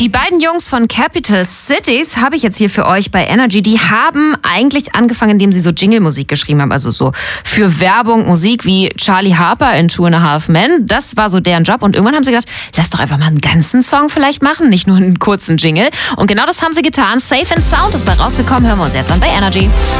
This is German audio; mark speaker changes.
Speaker 1: Die beiden Jungs von Capital Cities habe ich jetzt hier für euch bei Energy. Die haben eigentlich angefangen, indem sie so Jingle-Musik geschrieben haben. Also so für Werbung, Musik wie Charlie Harper in 2.5 Men. Das war so deren Job. Und irgendwann haben sie gedacht, lass doch einfach mal einen ganzen Song vielleicht machen, nicht nur einen kurzen Jingle. Und genau das haben sie getan. Safe and Sound ist bei rausgekommen. Hören wir uns jetzt an bei Energy.